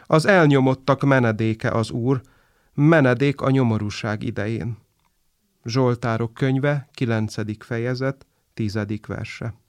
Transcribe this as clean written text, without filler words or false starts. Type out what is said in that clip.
Az elnyomottak menedéke az Úr, menedék a nyomorúság idején. Zsoltárok könyve, 9. fejezet, 10. verse.